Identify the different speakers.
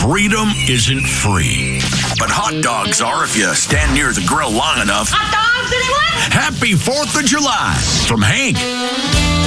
Speaker 1: Freedom isn't free, but hot dogs are if you stand near the grill long enough.
Speaker 2: Hot dogs, anyone?
Speaker 1: Happy 4th of July from Hank.